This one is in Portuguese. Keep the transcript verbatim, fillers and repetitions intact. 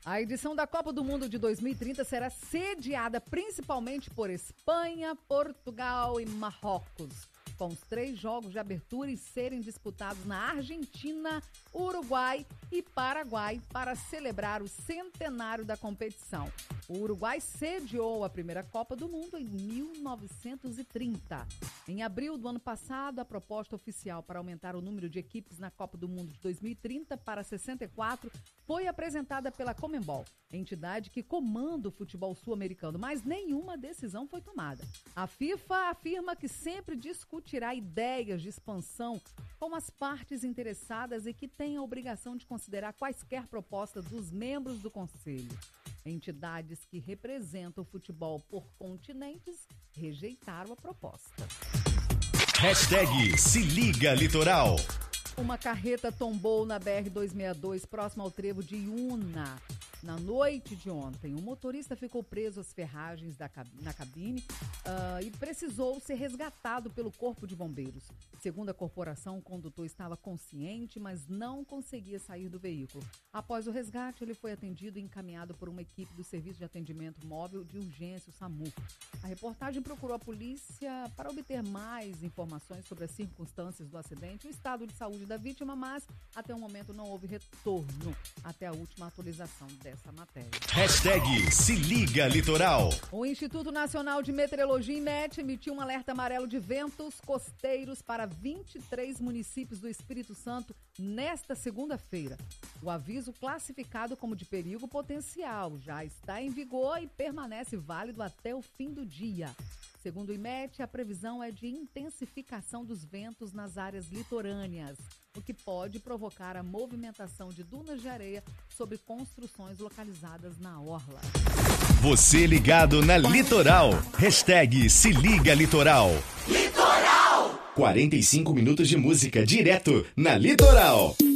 A edição da Copa do Mundo de dois mil e trinta será sediada principalmente por Espanha, Portugal e Marrocos, com os três jogos de abertura e serem disputados na Argentina, Uruguai e Paraguai para celebrar o centenário da competição. O Uruguai sediou a primeira Copa do Mundo em mil novecentos e trinta. Em abril do ano passado, a proposta oficial para aumentar o número de equipes na Copa do Mundo de dois mil e trinta para sessenta e quatro foi apresentada pela Conmebol, entidade que comanda o futebol sul-americano, mas nenhuma decisão foi tomada. A FIFA afirma que sempre discutirá ideias de expansão com as partes interessadas e que tem a obrigação de considerar quaisquer propostas dos membros do Conselho. Entidades que representam o futebol por continentes rejeitaram a proposta. Hashtag Se Liga Litoral. Uma carreta tombou na B R duzentos e sessenta e dois, próximo ao trevo de Iuna. Na noite de ontem, o motorista ficou preso às ferragens da, na cabine uh, e precisou ser resgatado pelo Corpo de Bombeiros. Segundo a corporação, o condutor estava consciente, mas não conseguia sair do veículo. Após o resgate, ele foi atendido e encaminhado por uma equipe do Serviço de Atendimento Móvel de Urgência, o SAMU. A reportagem procurou a polícia para obter mais informações sobre as circunstâncias do acidente e o estado de saúde da vítima, mas até o momento não houve retorno até a última atualização dessa matéria. Hashtag Se Liga Litoral. O Instituto Nacional de Meteorologia, INMET, emitiu um alerta amarelo de ventos costeiros para vinte e três municípios do Espírito Santo nesta segunda-feira. O aviso, classificado como de perigo potencial, já está em vigor e permanece válido até o fim do dia. Segundo o INMET, a previsão é de intensificação dos ventos nas áreas litorâneas, o que pode provocar a movimentação de dunas de areia sobre construções localizadas na orla. Você ligado na Litoral. Hashtag Se Liga Litoral. Litoral! quarenta e cinco minutos de música direto na Litoral.